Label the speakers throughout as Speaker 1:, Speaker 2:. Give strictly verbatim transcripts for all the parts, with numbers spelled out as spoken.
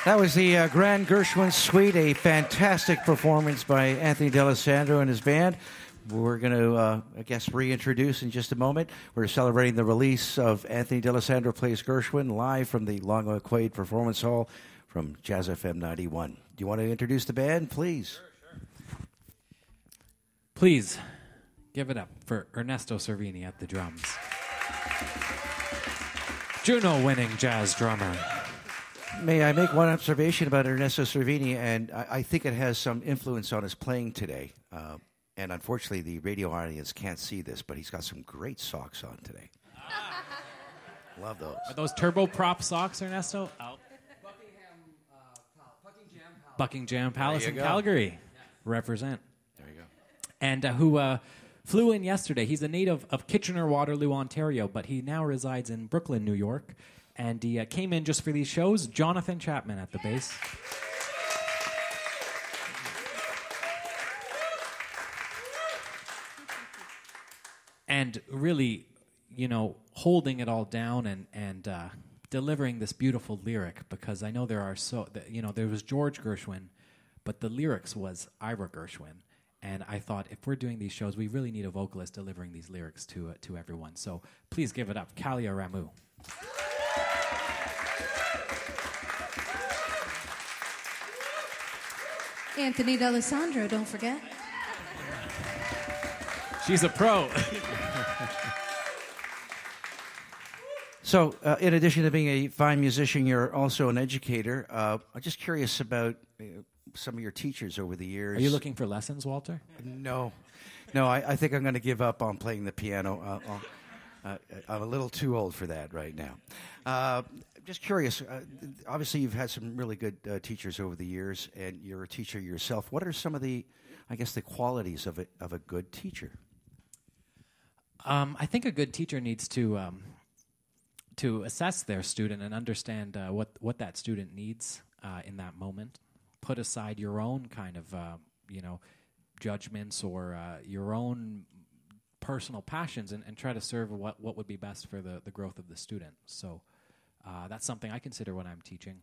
Speaker 1: That was the uh, Grand Gershwin Suite, a fantastic performance by Anthony D'Alessandro and his band. We're going to, uh, I guess, reintroduce in just a moment. We're celebrating the release of Anthony D'Alessandro Plays Gershwin live from the Longueuil Quaid Performance Hall from Jazz F M ninety-one. Do you want to introduce the band, please?
Speaker 2: Sure, sure. Please give it up for Ernesto Cervini at the drums. Juno-winning jazz drummer.
Speaker 1: May I make one observation about Ernesto Cervini? And I, I think it has some influence on his playing today. Uh, and unfortunately, the radio audience can't see this, but he's got some great socks on today. Ah. Love those.
Speaker 2: Are those turboprop socks, Ernesto? Oh.
Speaker 3: Buckingham, uh, Pal- Buckingham Palace.
Speaker 2: Buckingham Palace in
Speaker 1: go.
Speaker 2: Calgary. Yeah. Represent.
Speaker 1: There you go.
Speaker 2: And uh, who uh, flew in yesterday. He's a native of Kitchener-Waterloo, Ontario, but he now resides in Brooklyn, New York. And he uh, came in just for these shows. Jonathan Chapman at the bass. And really, you know, holding it all down and, and uh, delivering this beautiful lyric, because I know there are so, you know, there was George Gershwin, but the lyrics was Ira Gershwin. And I thought, if we're doing these shows, we really need a vocalist delivering these lyrics to uh, to everyone. So please give it up, Kalia Ramu.
Speaker 4: Anthony D'Alessandro, don't forget.
Speaker 2: She's a pro.
Speaker 1: So, uh, in addition to being a fine musician, you're also an educator. Uh, I'm just curious about uh, some of your teachers over the years.
Speaker 2: Are you looking for lessons, Walter?
Speaker 1: No. No, I, I think I'm going to give up on playing the piano. Uh, uh, I'm a little too old for that right now. Uh, just curious, uh, obviously you've had some really good uh, teachers over the years, and you're a teacher yourself. What are some of the, I guess, the qualities of a, of a good teacher?
Speaker 2: Um, I think a good teacher needs to um, to assess their student and understand uh, what, what that student needs uh, in that moment. Put aside your own kind of, uh, you know, judgments or uh, your own personal passions and, and try to serve what, what would be best for the, the growth of the student. So uh, that's something I consider when I'm teaching.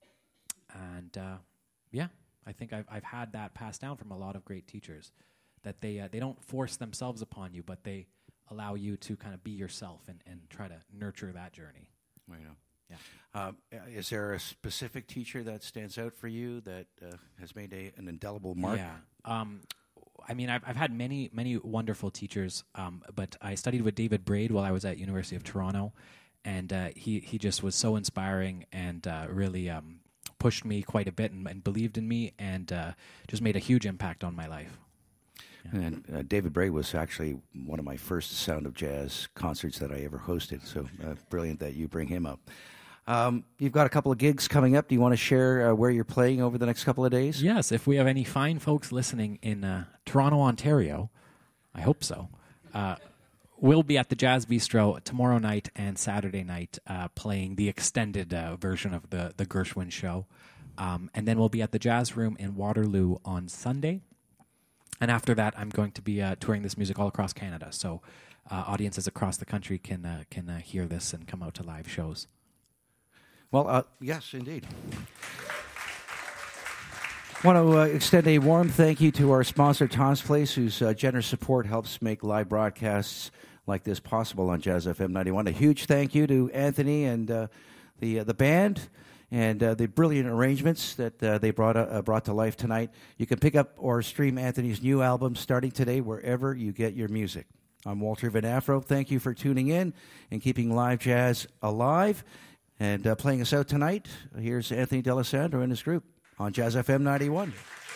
Speaker 2: And uh, yeah, I think I've, I've had that passed down from a lot of great teachers, that they uh, they don't force themselves upon you, but they allow you to kind of be yourself and, and try to nurture that journey.
Speaker 1: Well, you know.
Speaker 2: Yeah.
Speaker 1: Um, is there a specific teacher that stands out for you that uh, has made a, an indelible mark?
Speaker 2: Yeah. Um, I mean, I've, I've had many, many wonderful teachers, um, but I studied with David Braid while I was at University of Toronto, and uh, he, he just was so inspiring and uh, really um, pushed me quite a bit and, and believed in me and uh, just made a huge impact on my life. Yeah.
Speaker 1: And uh, David Braid was actually one of my first Sound of Jazz concerts that I ever hosted, so uh, brilliant that you bring him up. Um, you've got a couple of gigs coming up. Do you want to share uh, where you're playing over the next couple of days?
Speaker 2: Yes, if we have any fine folks listening in uh, Toronto, Ontario, I hope so, uh, we'll be at the Jazz Bistro tomorrow night and Saturday night uh, playing the extended uh, version of the, the Gershwin show. Um, and then we'll be at the Jazz Room in Waterloo on Sunday. And after that, I'm going to be uh, touring this music all across Canada. So uh, audiences across the country can, uh, can uh, hear this and come out to live shows.
Speaker 1: Well, uh, yes, indeed. Want to uh, extend a warm thank you to our sponsor, Tom's Place, whose uh, generous support helps make live broadcasts like this possible on Jazz F M ninety-one. A huge thank you to Anthony and uh, the uh, the band and uh, the brilliant arrangements that uh, they brought uh, brought to life tonight. You can pick up or stream Anthony's new album starting today wherever you get your music. I'm Walter Van Afro. Thank you for tuning in and keeping live jazz alive. And uh, playing us out tonight, here's Anthony D'Alessandro and his group on Jazz F M ninety-one.